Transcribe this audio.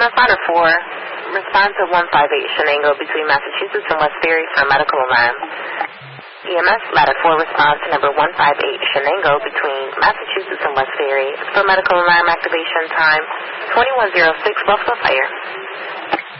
EMS ladder 4, respond to 158 Shenango between Massachusetts and West Ferry for a medical alarm. EMS ladder 4 responds to number 158 Shenango between Massachusetts and West Ferry for medical alarm activation time 2106 Buffalo Fire.